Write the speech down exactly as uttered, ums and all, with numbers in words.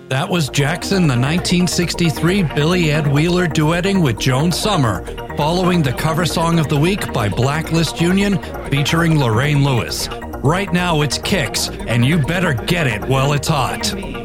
That was Jackson, the nineteen sixty-three Billy Ed Wheeler duetting with Joan Summer, following the cover song of the week by Blacklist Union featuring Lorraine Lewis. Right now it's Kicks, and you better get it while it's hot.